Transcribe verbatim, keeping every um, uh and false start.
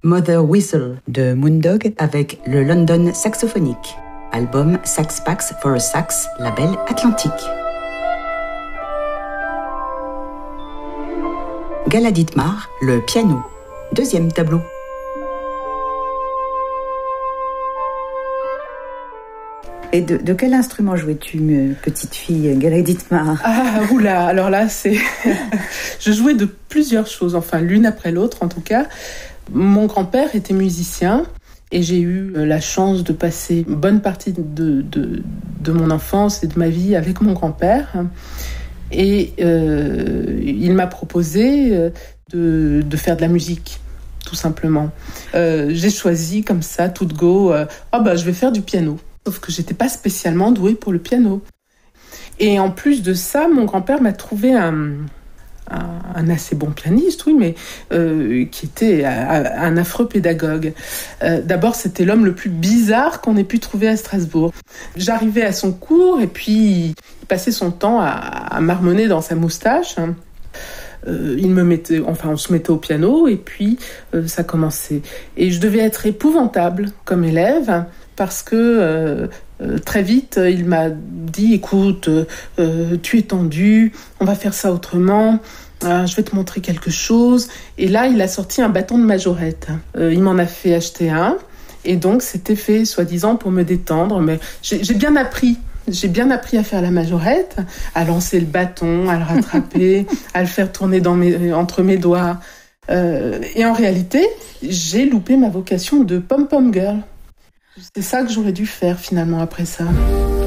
Mother Whistle de Moondog avec le London Saxophonique. Album Sax Pax for a Sax, label Atlantique. Gala Dietmar, le piano. Deuxième tableau. Et de, de quel instrument jouais-tu, petite fille, Gala Dietmar? Ah, oula, alors là, c'est... Je jouais de plusieurs choses, enfin l'une après l'autre en tout cas. Mon grand-père était musicien et j'ai eu la chance de passer une bonne partie de, de, de mon enfance et de ma vie avec mon grand-père. Et euh, il m'a proposé de, de faire de la musique, tout simplement. Euh, j'ai choisi comme ça, tout de go, euh, oh bah, je vais faire du piano. Sauf que j'étais pas spécialement douée pour le piano. Et en plus de ça, mon grand-père m'a trouvé un, un, un assez bon pianiste, oui, mais euh, qui était un, un affreux pédagogue. Euh, d'abord, c'était l'homme le plus bizarre qu'on ait pu trouver à Strasbourg. J'arrivais à son cours et puis il passait son temps à, à marmonner dans sa moustache. Euh, il me mettait, enfin, on se mettait au piano et puis euh, ça commençait. Et je devais être épouvantable comme élève. Parce que euh, euh, très vite, il m'a dit « Écoute, euh, tu es tendu, on va faire ça autrement, euh, je vais te montrer quelque chose. » Et là, il a sorti un bâton de majorette. Euh, il m'en a fait acheter un. Et donc, c'était fait, soi-disant, pour me détendre. Mais j'ai, j'ai bien appris. J'ai bien appris à faire la majorette, à lancer le bâton, à le rattraper, à le faire tourner dans mes, entre mes doigts. Euh, et en réalité, j'ai loupé ma vocation de pom-pom girl. C'est ça que j'aurais dû faire finalement après ça.